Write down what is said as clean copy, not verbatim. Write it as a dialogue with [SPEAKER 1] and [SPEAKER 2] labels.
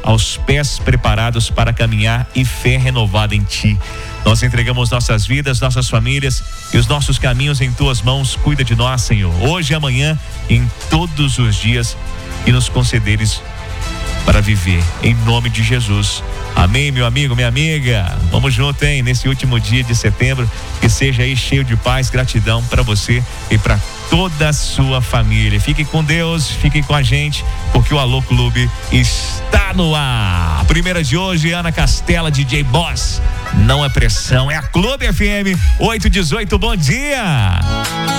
[SPEAKER 1] aos pés preparados para caminhar e fé renovada em Ti. Nós entregamos nossas vidas, nossas famílias e os nossos caminhos em Tuas mãos. Cuida de nós, Senhor, hoje e amanhã, em todos os dias, e nos concederes para viver, em nome de Jesus. Amém, meu amigo, minha amiga. Vamos junto, hein? Nesse último dia de setembro, que seja aí cheio de paz, gratidão para você e para toda a sua família. Fique com Deus, fiquem com a gente, porque o Alô Clube está no ar. A primeira de hoje, Ana Castela, DJ Boss. Não é pressão, é a Clube FM 818. Bom dia!